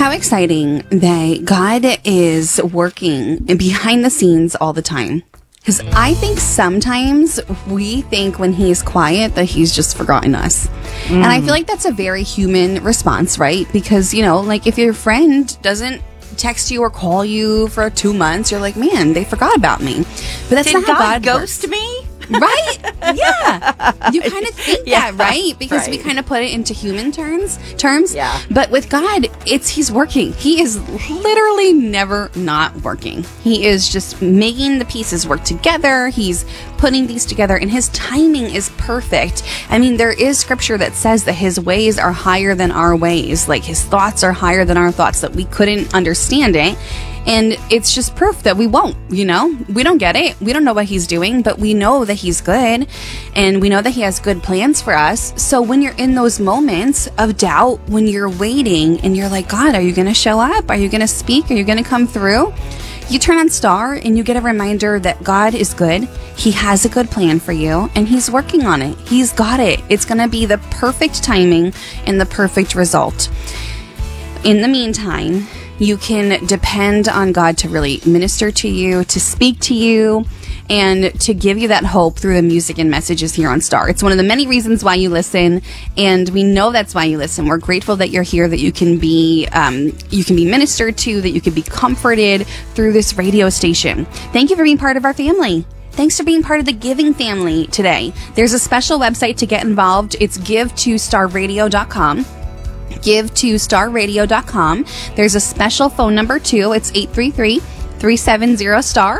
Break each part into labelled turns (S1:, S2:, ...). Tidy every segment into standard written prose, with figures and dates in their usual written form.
S1: how exciting that God is working behind the scenes all the time. Because I think sometimes we think when he's quiet that he's just forgotten us. And I feel like that's a very human response, right? Because, you know, like if your friend doesn't text you or call you for 2 months, you're like, man, they forgot about me. But that's not how God
S2: ghost
S1: works.
S2: me?
S1: Right? Yeah. You kind of think that, right? Because we kind of put it into human terms.
S2: Yeah.
S1: But with God, he's working. He is literally never not working. He is just making the pieces work together. He's putting these together, and his timing is perfect. I mean, there is scripture that says that his ways are higher than our ways. Like his thoughts are higher than our thoughts, that we couldn't understand it. And it's just proof that we won't, you know? We don't get it. We don't know what he's doing, but we know that he's good. And we know that he has good plans for us. So when you're in those moments of doubt, when you're waiting and you're like, God, are you going to show up? Are you going to speak? Are you going to come through? You turn on Star and you get a reminder that God is good. He has a good plan for you and he's working on it. He's got it. It's going to be the perfect timing and the perfect result. In the meantime, you can depend on God to really minister to you, to speak to you, and to give you that hope through the music and messages here on Star. It's one of the many reasons why you listen, and we know that's why you listen. We're grateful that you're here, that you can be ministered to, that you can be comforted through this radio station. Thank you for being part of our family. Thanks for being part of the giving family today. There's a special website to get involved. It's give2starradio.com. give2starradio.com. There's a special phone number too. It's 833-370-STAR,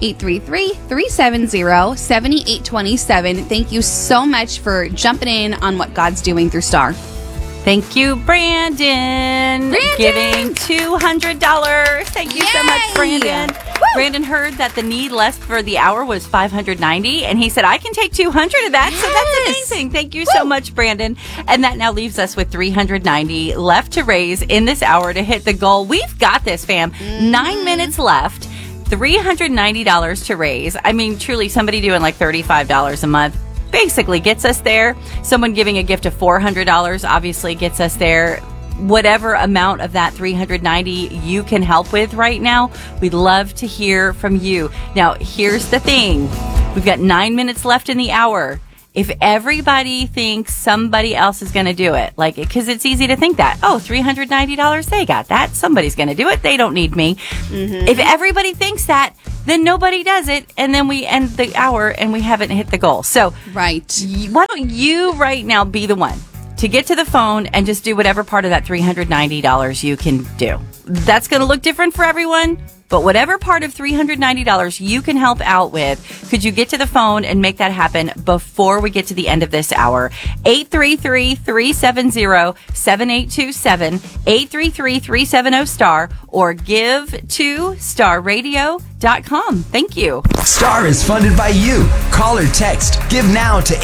S1: 833-370-7827. Thank you so much for jumping in on what God's doing through Star.
S2: Thank you, Brandon. Giving $200. Thank you so much, Brandon. Woo! Brandon heard that the need left for the hour was $590, and he said, I can take $200 of that, so that's amazing. Thank you so much, Brandon. And that now leaves us with $390 left to raise in this hour to hit the goal. We've got this, fam. 9 minutes left. $390 to raise. I mean, truly, somebody doing like $35 a month basically gets us there. Someone giving a gift of $400 obviously gets us there. Whatever amount of that $390 you can help with right now, we'd love to hear from you. Now, here's the thing. We've got 9 minutes left in the hour. If everybody thinks somebody else is going to do it, like, because it's easy to think that, oh, $390, they got that. Somebody's going to do it. They don't need me. Mm-hmm. If everybody thinks that, then nobody does it. And then we end the hour and we haven't hit the goal. So,
S1: right.
S2: Why don't you right now be the one to get to the phone and just do whatever part of that $390 you can do. That's going to look different for everyone. But whatever part of $390 you can help out with, could you get to the phone and make that happen before we get to the end of this hour? 833-370-7827, 833-370-STAR, or give to starradio.com. Thank you.
S3: Star is funded by you. Call or text. Give now to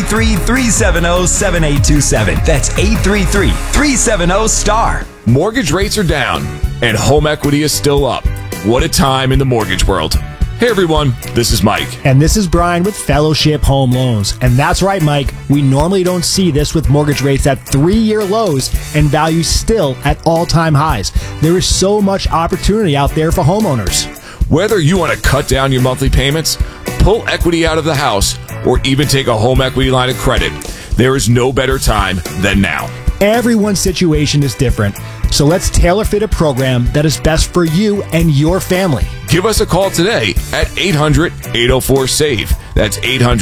S3: 833-370-7827. That's 833-370-STAR.
S4: Mortgage rates are down, and home equity is still up. What a time in the mortgage world. Hey everyone, this is Mike.
S5: And this is Brian with Fellowship Home Loans. And that's right, Mike. We normally don't see this with mortgage rates at 3-year lows and values still at all-time highs. There is so much opportunity out there for homeowners.
S4: Whether you want to cut down your monthly payments, pull equity out of the house, or even take a home equity line of credit, there is no better time than now.
S5: Everyone's situation is different, so let's tailor fit a program that is best for you and your family.
S4: Give us a call today at 800-804-SAVE. That's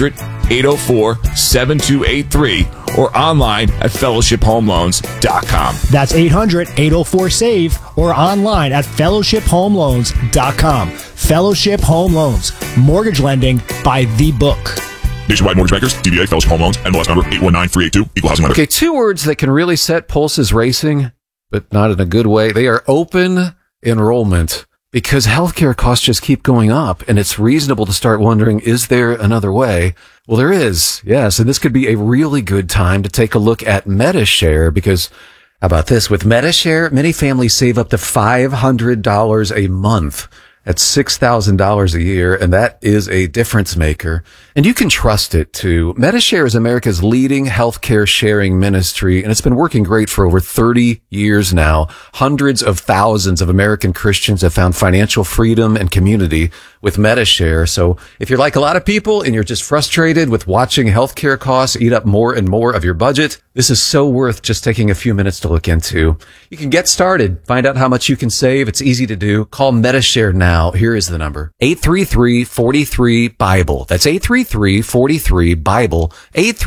S4: 800-804-7283, or online at fellowshiphomeloans.com.
S5: That's 800-804-SAVE, or online at fellowshiphomeloans.com. Fellowship Home Loans, mortgage lending by the book.
S4: Nationwide Mortgage Bankers, DBA, Fellowship Home Loans, NMLS number 819382, Equal Housing Lender.
S6: Okay, two words that can really set pulses racing, but not in a good way. They are open enrollment, because healthcare costs just keep going up, and it's reasonable to start wondering, is there another way? Well, there is, yes, and this could be a really good time to take a look at Medi-Share, because how about this? With Medi-Share, many families save up to $500 a month. That's $6,000 a year, and that is a difference maker. And you can trust it too. Medishare is America's leading healthcare sharing ministry, and it's been working great for over 30 years now. Hundreds of thousands of American Christians have found financial freedom and community with Medishare. So if you're like a lot of people and you're just frustrated with watching healthcare costs eat up more and more of your budget, this is so worth just taking a few minutes to look into. You can get started. Find out how much you can save. It's easy to do. Call Medishare now. Here is the number. 833-43-BIBLE. That's 833-43-BIBLE.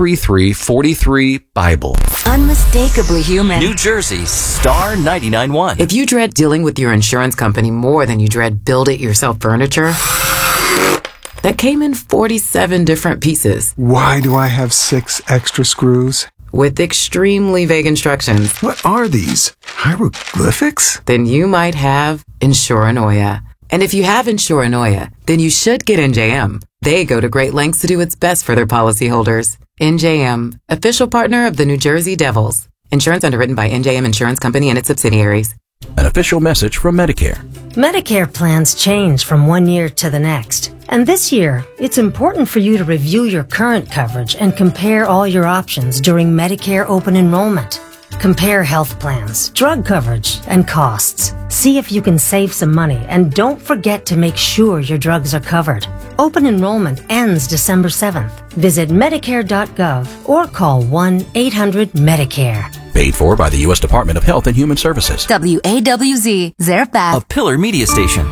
S6: 833-43-BIBLE.
S7: Unmistakably human.
S8: New Jersey, Star 99.1.
S7: If you dread dealing with your insurance company more than you dread build-it-yourself furniture that came in 47 different pieces.
S9: Why do I have 6 extra screws?
S7: With extremely vague instructions.
S9: What are these? Hieroglyphics?
S7: Then you might have Insuranoia. And if you have Insuranoia, then you should get NJM. They go to great lengths to do what's best for their policyholders. NJM, official partner of the New Jersey Devils. Insurance underwritten by NJM Insurance Company and its subsidiaries.
S8: An official message from Medicare.
S10: Medicare plans change from one year to the next. And this year, it's important for you to review your current coverage and compare all your options during Medicare open enrollment. Compare health plans, drug coverage, and costs. See if you can save some money, and don't forget to make sure your drugs are covered. Open enrollment ends December 7th. Visit Medicare.gov or call 1-800-MEDICARE.
S8: Paid for by the U.S. Department of Health and Human Services.
S11: WAWZ, Zarephath.
S8: A Pillar Media Station.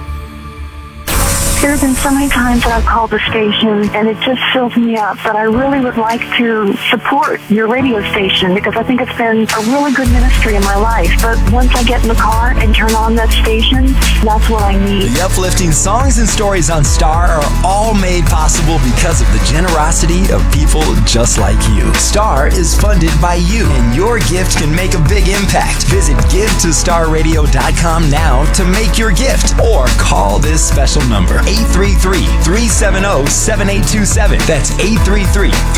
S12: There have been so many times that I've called the station, and it just fills me up. But I really would like to support your radio station because I think it's been a really good ministry in my life. But once I get in the car and turn on that station, that's what I need.
S3: The uplifting songs and stories on Star are all made possible because of the generosity of people just like you. Star is funded by you, and your gift can make a big impact. Visit GiveToStarRadio.com now to make your gift, or call this special number, 833-370-7827. That's 833-370-7827.